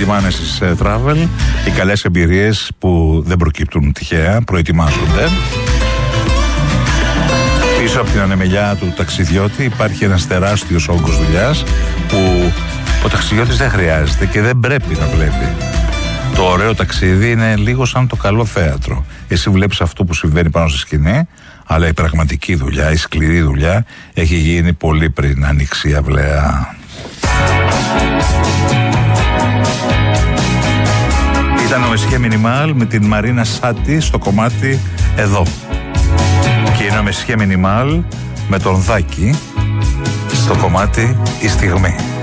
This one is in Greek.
προτιμάνε στις travel. Οι καλές εμπειρίες που δεν προκύπτουν τυχαία, προετοιμάζονται. Πίσω από την ανεμελιά του ταξιδιώτη υπάρχει ένας τεράστιος όγκος δουλειάς που ο ταξιδιώτης δεν χρειάζεται και δεν πρέπει να βλέπει. Το ωραίο ταξίδι είναι λίγο σαν το καλό θέατρο. Εσύ βλέπεις αυτό που συμβαίνει πάνω στη σκηνή, αλλά η πραγματική δουλειά, η σκληρή δουλειά έχει γίνει πολύ πριν ανοίξει η αυλαία. Ήταν ο Μεσχέ Μινιμάλ με την Μαρίνα Σάτι στο κομμάτι Εδώ. Και είναι ο Μεσχέ Μινιμάλ με τον Δάκη στο κομμάτι Η Στιγμή.